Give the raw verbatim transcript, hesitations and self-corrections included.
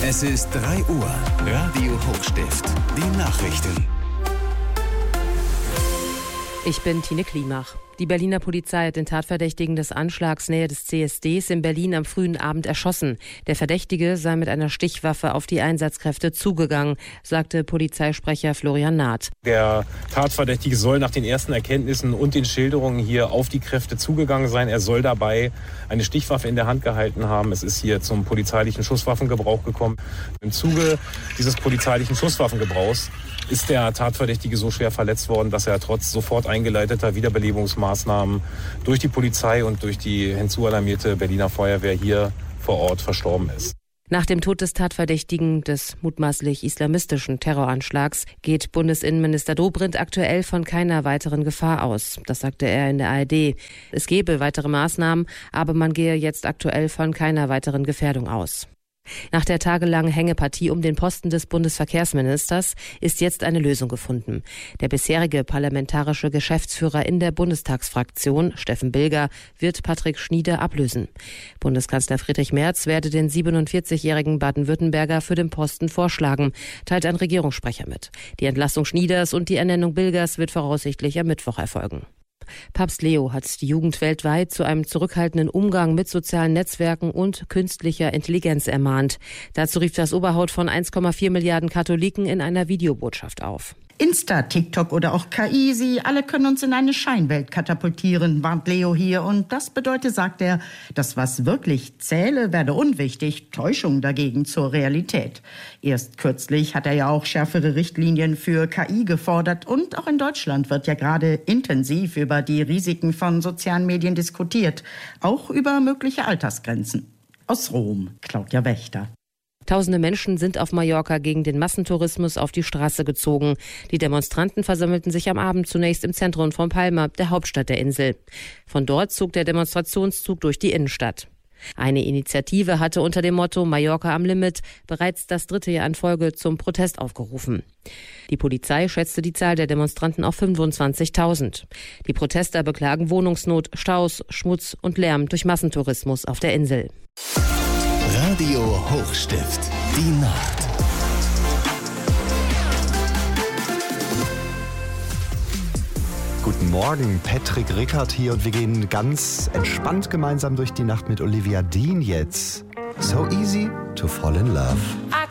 Es ist drei Uhr. Radio Hochstift. Die Nachrichten. Ich bin Tine Klimach. Die Berliner Polizei hat den Tatverdächtigen des Anschlags nähe des C S Ds in Berlin am frühen Abend erschossen. Der Verdächtige sei mit einer Stichwaffe auf die Einsatzkräfte zugegangen, sagte Polizeisprecher Florian Naht. Der Tatverdächtige soll nach den ersten Erkenntnissen und den Schilderungen hier auf die Kräfte zugegangen sein. Er soll dabei eine Stichwaffe in der Hand gehalten haben. Es ist hier zum polizeilichen Schusswaffengebrauch gekommen. Im Zuge dieses polizeilichen Schusswaffengebrauchs ist der Tatverdächtige so schwer verletzt worden, dass er trotz sofort eingeleiteter Wiederbelebungsmaßnahmen durch die Polizei und durch die hinzualarmierte Berliner Feuerwehr hier vor Ort verstorben ist. Nach dem Tod des Tatverdächtigen des mutmaßlich islamistischen Terroranschlags geht Bundesinnenminister Dobrindt aktuell von keiner weiteren Gefahr aus. Das sagte er in der A R D. Es gebe weitere Maßnahmen, aber man gehe jetzt aktuell von keiner weiteren Gefährdung aus. Nach der tagelangen Hängepartie um den Posten des Bundesverkehrsministers ist jetzt eine Lösung gefunden. Der bisherige parlamentarische Geschäftsführer in der Bundestagsfraktion, Steffen Bilger, wird Patrick Schnieder ablösen. Bundeskanzler Friedrich Merz werde den siebenundvierzigjährigen Baden-Württemberger für den Posten vorschlagen, teilt ein Regierungssprecher mit. Die Entlassung Schnieders und die Ernennung Bilgers wird voraussichtlich am Mittwoch erfolgen. Papst Leo hat die Jugend weltweit zu einem zurückhaltenden Umgang mit sozialen Netzwerken und künstlicher Intelligenz ermahnt. Dazu rief das Oberhaupt von eins Komma vier Milliarden Katholiken in einer Videobotschaft auf. Insta, TikTok oder auch K I, sie alle können uns in eine Scheinwelt katapultieren, warnt Leo hier. Und das bedeutet, sagt er, das, was wirklich zähle, werde unwichtig, Täuschung dagegen zur Realität. Erst kürzlich hat er ja auch schärfere Richtlinien für K I gefordert. Und auch in Deutschland wird ja gerade intensiv über die Risiken von sozialen Medien diskutiert. Auch über mögliche Altersgrenzen. Aus Rom, Claudia Wächter. Tausende Menschen sind auf Mallorca gegen den Massentourismus auf die Straße gezogen. Die Demonstranten versammelten sich am Abend zunächst im Zentrum von Palma, der Hauptstadt der Insel. Von dort zog der Demonstrationszug durch die Innenstadt. Eine Initiative hatte unter dem Motto Mallorca am Limit bereits das dritte Jahr in Folge zum Protest aufgerufen. Die Polizei schätzte die Zahl der Demonstranten auf fünfundzwanzigtausend. Die Protester beklagen Wohnungsnot, Staus, Schmutz und Lärm durch Massentourismus auf der Insel. Radio Hochstift. Die Nacht. Guten Morgen, Patrick Rickert hier und wir gehen ganz entspannt gemeinsam durch die Nacht mit Olivia Dean jetzt. So easy to fall in love.